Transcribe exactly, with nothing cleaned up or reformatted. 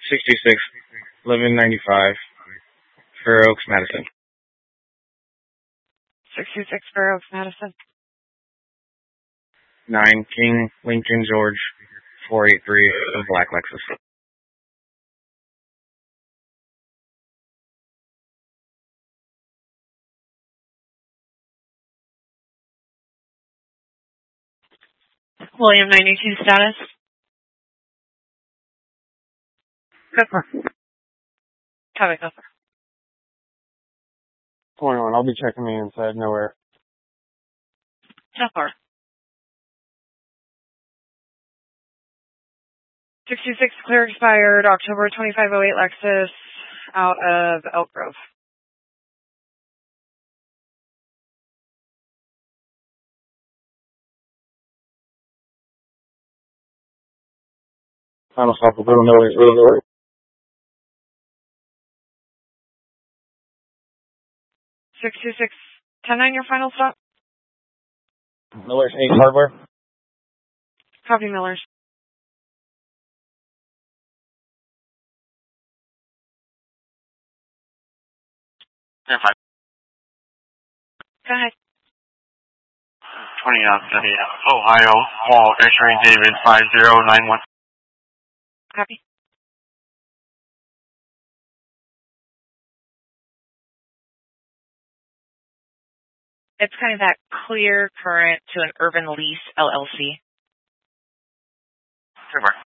sixty-six, eleven ninety-five, Fair Oaks, Madison. sixty-six Fair Oaks, Madison. nine King Lincoln George, four eight three, of Black Lexus. William ninety-two status. Pepper. Copy, Pepper. twenty-one, I'll be checking the inside, nowhere. Pepper. sixty-six clear expired, October twenty-five oh eight Lexus, out of Elk Grove. Final stop, a little noise, little noise. sixty-six ten nine, your final stop? Miller's eight Hardware. Copy, Miller's. Yeah, five. Go ahead. twenty out, Ohio, Wall, X-ray David, five zero nine one. Copy. It's kind of that clear current to an Urban Lease L L C. Super.